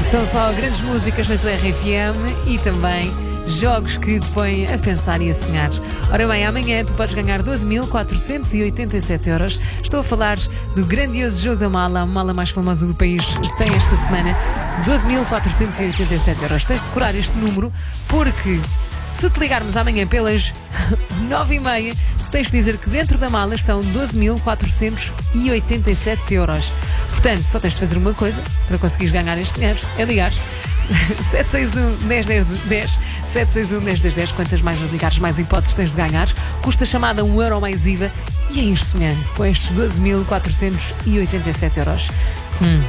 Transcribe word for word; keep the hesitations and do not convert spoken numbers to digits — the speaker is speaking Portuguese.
São só grandes músicas na tua R F M e também jogos que te põem a pensar e a sonhar. Ora bem, amanhã tu podes ganhar doze mil quatrocentos e oitenta e sete euros. Estou a falar do grandioso jogo da mala, a mala mais famosa do país, que tem esta semana doze mil quatrocentos e oitenta e sete euros. Tens de decorar este número porque se te ligarmos amanhã pelas nove e meia, tu tens de dizer que dentro da mala estão doze mil quatrocentos e oitenta e sete euros. Portanto, só tens de fazer uma coisa para conseguires ganhar este dinheiro, é ligar sete seis um, um zero um zero um zero, sete seis um, um zero um zero. Quantas mais nos ligares, mais hipóteses tens de ganhar. Custa a chamada um euro mais I V A e é ir sonhando com estes doze mil quatrocentos e oitenta e sete euros. Hum.